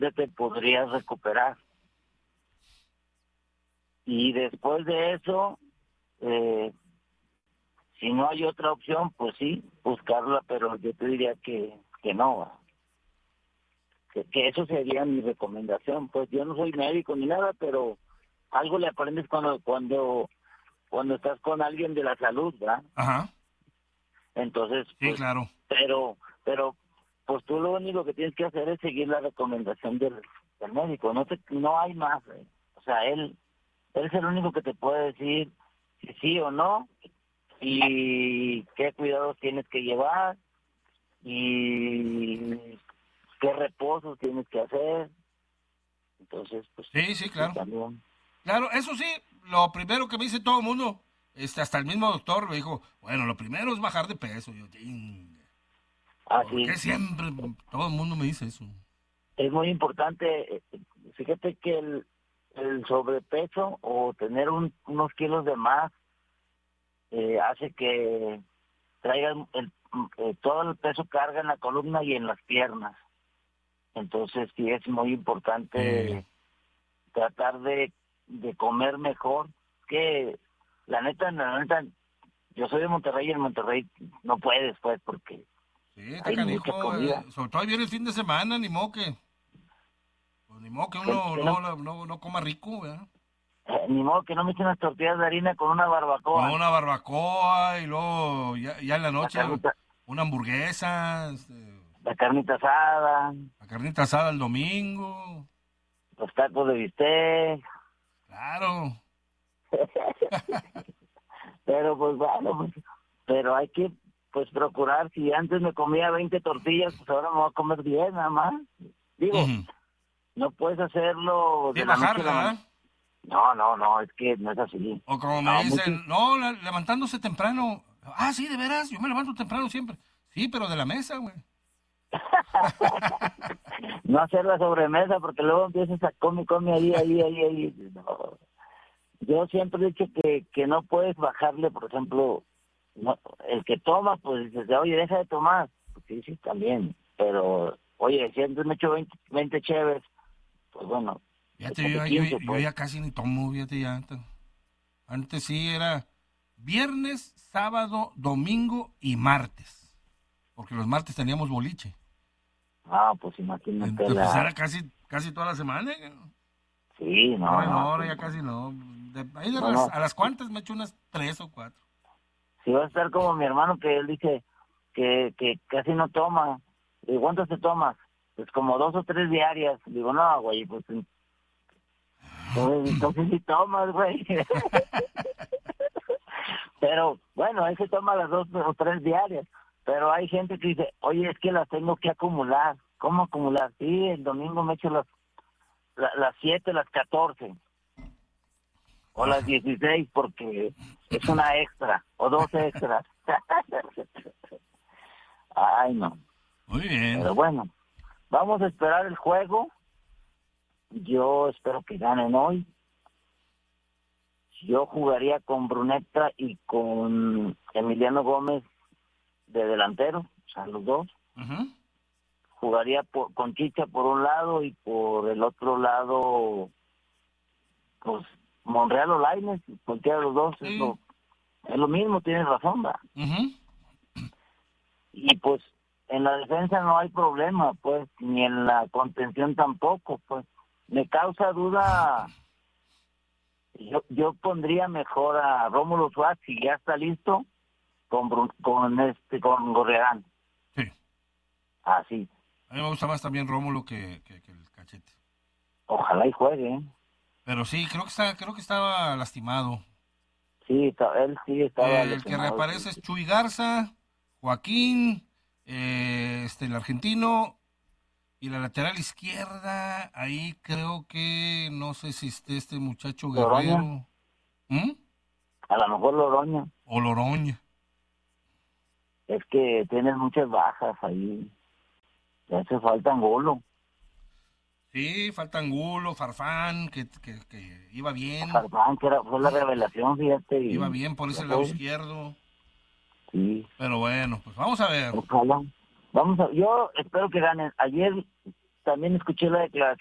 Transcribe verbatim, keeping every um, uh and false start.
de te podrías recuperar. Y después de eso, eh, si no hay otra opción, pues sí, buscarla, pero yo te diría que, que no, que, que eso sería mi recomendación. Pues yo no soy médico ni nada, pero algo le aprendes cuando cuando cuando estás con alguien de la salud, ¿verdad? Ajá. Entonces, Sí, pues, claro. pero, pero, pues tú lo único que tienes que hacer es seguir la recomendación del, del médico, no te, no hay más, ¿eh? O sea, él, él es el único que te puede decir si sí o no, y qué cuidados tienes que llevar, y qué reposos tienes que hacer. Entonces, pues, Sí, sí, claro. también. Claro, eso sí, lo primero que me dice todo el mundo, este, hasta el mismo doctor me dijo, bueno, lo primero es bajar de peso. Yo, "Chinga". Ah, ¿Por qué sí. siempre todo el mundo me dice eso? Es muy importante, eh, fíjate que el, el sobrepeso o tener un, unos kilos de más eh, hace que traigan el, eh, todo el peso carga en la columna y en las piernas. Entonces sí es muy importante Eh, tratar de, de comer mejor. Que la neta, la neta, yo soy de Monterrey y en Monterrey no puedes, pues, porque sí, está hay mucha canijo, comida. eh, sobre todo ahí viene el fin de semana, ni modo que, pues, ni modo que Que, uno que no, no, no, no, no coma rico, ¿verdad? eh, ni modo que no me echen unas tortillas de harina con una Con barbacoa. una barbacoa y luego ya, ya en la La noche carnita, una hamburguesa, este, la carnita asada, la carnita asada el domingo, los tacos de bistec. claro. Pero pues bueno, pues, pero hay que pues procurar. Si antes me comía veinte tortillas, pues ahora me voy a comer diez nada más. Digo, Ujú. no puedes hacerlo Sí, de la noche a bajarla, la ¿verdad? mañana. No, no, no, es que no es así. O como me No, muchos. dicen, no, la- levantándose temprano. Ah, sí, de veras, yo me levanto temprano siempre. Sí, pero de la mesa, güey. No hacer la sobremesa porque luego empiezas a comer, comer ahí, ahí, ahí, ahí. No. Yo siempre he dicho que, que no puedes bajarle, por ejemplo, no, el que toma, pues dices, oye, deja de tomar. Pues sí, sí, también. Pero, oye, si antes me echo veinte, veinte cheves, pues bueno, Fíjate, yo, échate yo, quince, yo pues. ya casi ni tomo, fíjate ya. Antes, antes sí era viernes, sábado, domingo y martes. Porque los martes teníamos boliche. Ah, pues imagínate Entonces, pues la... era casi, casi toda la semana. Sí, no, Ahora no, no, ahora pues ya no. casi no. De, ahí de No, las, no. a las cuantas me echo unas tres o cuatro. Si vas a estar como mi hermano que él dice que, que casi no toma. ¿Y cuántas te tomas? Pues como dos o tres diarias. Digo, no, güey, pues entonces, entonces sí tomas, güey. Pero bueno, él se toma las dos o tres diarias. Pero hay gente que dice, oye, es que las tengo que acumular. ¿Cómo acumular? Sí, el domingo me echo las la- las siete, las catorce o las Ajá. dieciséis porque es una extra o dos extras. Ay, no. Muy bien. Pero bueno, vamos a esperar el juego. Yo espero que ganen hoy. Yo jugaría con Brunetta y con Emiliano Gómez de delantero, o sea, los dos. Ujú. Jugaría por, con Chicha por un lado y por el otro lado, pues, Monreal o Lainez, cualquiera de los dos es Sí. lo, es lo mismo, tienes razón, ¿va? Ujú. Y pues, en la defensa no hay problema, pues, ni en la contención tampoco, pues. Me causa duda, yo, yo pondría mejor a Rómulo Suárez, si ya está listo, con, Bru- con este, con Gorreán, Sí. así. A mí me gusta más también Rómulo que, que, que el Cachete. Ojalá y juegue, ¿eh? Pero sí, creo que está, creo que estaba lastimado. Sí, está- él sí estaba El que lesionado. Sí, reaparece es sí. Chuy Garza, Joaquín, eh, este, el argentino, y la lateral izquierda, ahí creo que, no sé si esté este muchacho Loroña, Guerrero. ¿Mm? a lo mejor Loroña. O Loroña. Es que tienen muchas bajas ahí. Le hace falta Angulo. Sí, falta Angulo, Farfán, que, que, que iba bien, Farfán, que era, fue la revelación, fíjate. iba Y bien por ya ese lado fue. izquierdo. Sí, Pero bueno, pues vamos a ver. ojalá. Vamos a, yo espero que ganen. Ayer también escuché la declaración